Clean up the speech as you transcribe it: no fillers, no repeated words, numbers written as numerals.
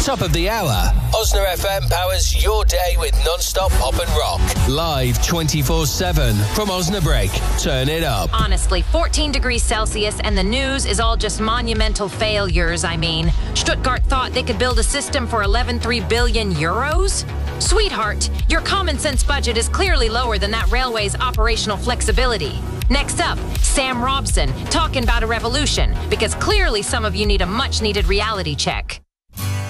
Top of the hour, Osna FM powers your day with non-stop pop and rock. Live 24/7 from Osnabrück. Turn it up. Honestly, 14 degrees Celsius and the news is all just monumental failures, I mean. Stuttgart thought they could build a system for 11.3 billion euros? Sweetheart, your common sense budget is clearly lower than that railway's operational flexibility. Next up, Sam Robson talking about a revolution, because clearly some of you need a much-needed reality check.